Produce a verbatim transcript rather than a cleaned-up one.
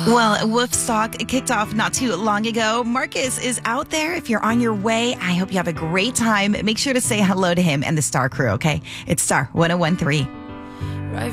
Well, Woofstock kicked off not too long ago. Marcus is out there. If you're on your way, I hope you have a great time. Make sure to say hello to him and the Star Crew, okay? It's Star one oh one three.